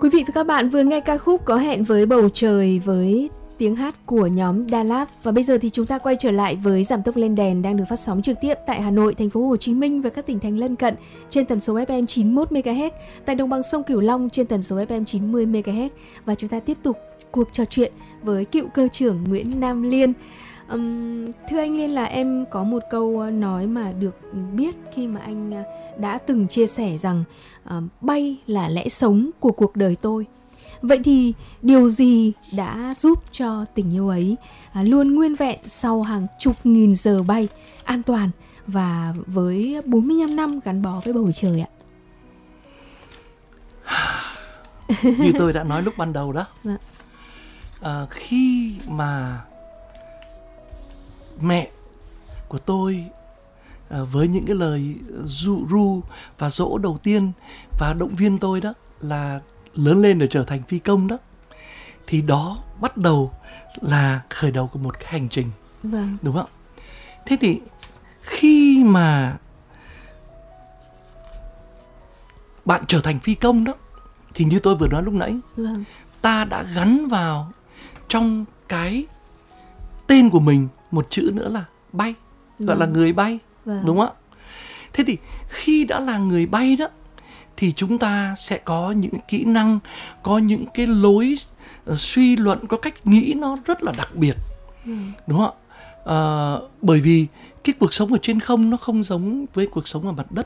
Quý vị và các bạn vừa nghe ca khúc Có hẹn với bầu trời với tiếng hát của nhóm Đà Lạt. Và bây giờ thì chúng ta quay trở lại với Giảm tốc lên đèn đang được phát sóng trực tiếp tại Hà Nội, thành phố Hồ Chí Minh và các tỉnh thành lân cận trên tần số FM 91 MHz, tại đồng bằng sông Cửu Long trên tần số FM 90 MHz. Và chúng ta tiếp tục cuộc trò chuyện với cựu cơ trưởng Nguyễn Nam Liên. Thưa anh Liên, là em có một câu nói mà được biết khi mà anh đã từng chia sẻ rằng bay là lẽ sống của cuộc đời tôi. Vậy thì điều gì đã giúp cho tình yêu ấy luôn nguyên vẹn sau hàng chục nghìn giờ bay an toàn và với 45 năm gắn bó với bầu trời ạ? Như tôi đã nói lúc ban đầu đó, khi mà mẹ của tôi với những cái lời ru và dỗ đầu tiên và động viên tôi đó là lớn lên để trở thành phi công đó, thì đó bắt đầu là khởi đầu của một cái hành trình. Vâng. Đúng không? Thế thì khi mà bạn trở thành phi công đó, thì như tôi vừa nói lúc nãy, Vâng. ta đã gắn vào trong cái tên của mình một chữ nữa là bay, gọi là người bay. Vâng. Đúng không ạ? Thế thì khi đã là người bay đó, thì chúng ta sẽ có những kỹ năng, có những cái lối suy luận, có cách nghĩ nó rất là đặc biệt. Đúng không ạ? Bởi vì cái cuộc sống ở trên không nó không giống với cuộc sống ở mặt đất.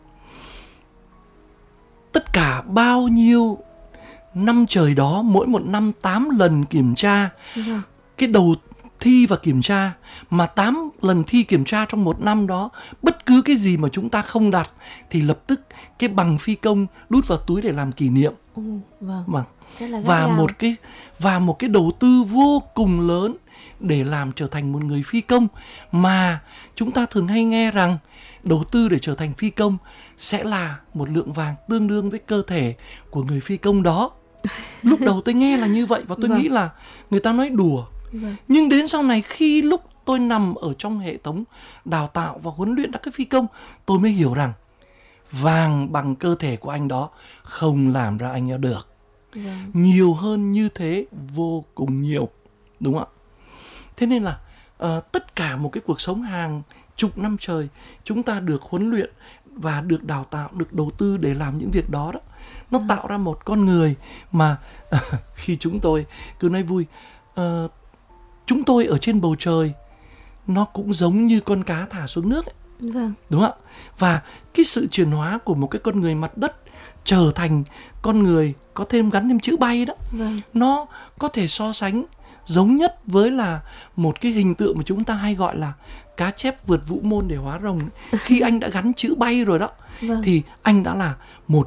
Tất cả bao nhiêu năm trời đó, mỗi một năm 8 lần kiểm tra, cái đầu thi và kiểm tra, mà 8 lần thi kiểm tra trong một năm đó, bất cứ cái gì mà chúng ta không đạt thì lập tức cái bằng phi công đút vào túi để làm kỷ niệm. Vâng. Và một cái đầu tư vô cùng lớn để làm trở thành một người phi công, mà chúng ta thường hay nghe rằng đầu tư để trở thành phi công sẽ là một lượng vàng tương đương với cơ thể của người phi công đó. Lúc đầu tôi nghe là như vậy và tôi nghĩ là người ta nói đùa. Nhưng đến sau này, khi lúc tôi nằm ở trong hệ thống đào tạo và huấn luyện các phi công, tôi mới hiểu rằng vàng bằng cơ thể của anh đó không làm ra anh được. Nhiều hơn như thế vô cùng nhiều. Đúng không ạ? Thế nên là tất cả một cái cuộc sống hàng chục năm trời, chúng ta được huấn luyện và được đào tạo, được đầu tư để làm những việc đó. Nó tạo ra một con người mà khi chúng tôi cứ nói vui, chúng tôi ở trên bầu trời nó cũng giống như con cá thả xuống nước ấy. Đúng không ạ? Và cái sự chuyển hóa của một cái con người mặt đất trở thành con người có thêm gắn thêm chữ bay đó, nó có thể so sánh giống nhất với là một cái hình tượng mà chúng ta hay gọi là cá chép vượt vũ môn để hóa rồng. Khi anh đã gắn chữ bay rồi đó, thì anh đã là một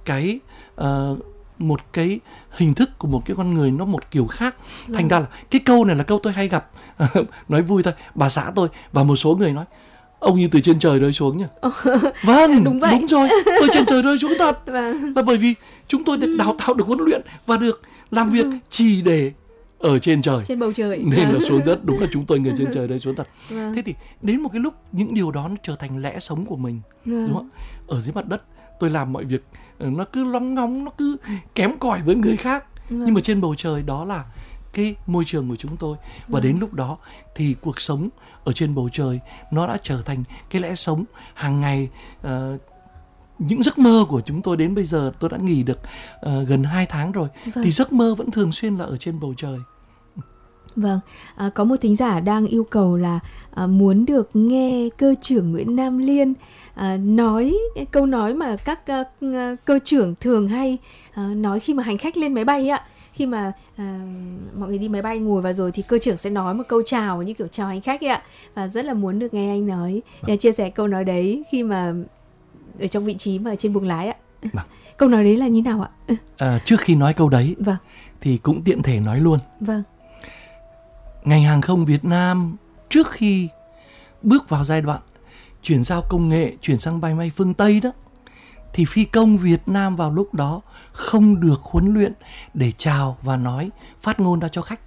cái hình thức của một cái con người nó một kiểu khác. Thành ra là cái câu này là câu tôi hay gặp nói vui thôi, bà xã tôi và một số người nói ông như từ trên trời rơi xuống nhỉ. Vâng, đúng rồi, tôi trên trời rơi xuống thật. Là bởi vì chúng tôi được đào tạo, được huấn luyện và được làm việc chỉ để ở trên trời, trên bầu trời, nên là xuống đất. Đúng là chúng tôi người trên trời rơi xuống thật. Thế thì đến một cái lúc những điều đó nó trở thành lẽ sống của mình. Đúng không? Ở dưới mặt đất tôi làm mọi việc nó cứ lóng ngóng, nó cứ kém cỏi với người khác. Nhưng mà trên bầu trời đó là cái môi trường của chúng tôi. Và đến lúc đó thì cuộc sống ở trên bầu trời nó đã trở thành cái lẽ sống hàng ngày. Những giấc mơ của chúng tôi đến bây giờ, tôi đã nghỉ được gần 2 tháng rồi, thì giấc mơ vẫn thường xuyên là ở trên bầu trời. Vâng, có một thính giả đang yêu cầu là muốn được nghe cơ trưởng Nguyễn Nam Liên nói câu nói mà các cơ trưởng thường hay nói khi mà hành khách lên máy bay ạ. Khi mà mọi người đi máy bay ngồi vào rồi thì cơ trưởng sẽ nói một câu chào như kiểu chào hành khách ấy ạ. Và rất là muốn được nghe anh nói, chia sẻ câu nói đấy khi mà ở trong vị trí mà trên buồng lái ạ. Câu nói đấy là như nào ạ? Trước khi nói câu đấy thì cũng tiện thể nói luôn. Ngành hàng không Việt Nam trước khi bước vào giai đoạn chuyển giao công nghệ, chuyển sang bay phương Tây đó, thì phi công Việt Nam vào lúc đó không được huấn luyện để chào và nói, phát ngôn ra cho khách.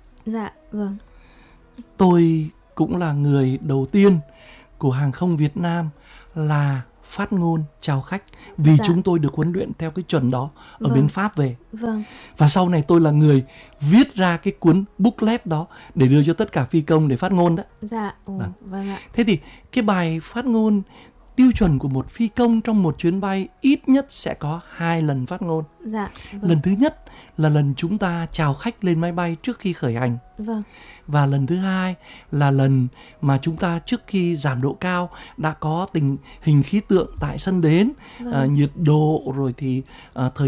Tôi cũng là người đầu tiên của hàng không Việt Nam là phát ngôn chào khách, vì Dạ. chúng tôi được huấn luyện theo cái chuẩn đó ở Vâng. bên Pháp về. Vâng. Và sau này tôi là người viết ra cái cuốn booklet đó để đưa cho tất cả phi công để phát ngôn đó. Dạ. Vâng. Vâng ạ. Thế thì cái bài phát ngôn tiêu chuẩn của một phi công trong một chuyến bay ít nhất sẽ có 2 lần phát ngôn. Dạ. Vâng. Lần thứ nhất là lần chúng ta chào khách lên máy bay trước khi khởi hành. Vâng. Và lần thứ hai là lần mà chúng ta trước khi giảm độ cao đã có tình hình khí tượng tại sân đến, Vâng. nhiệt độ rồi thì thời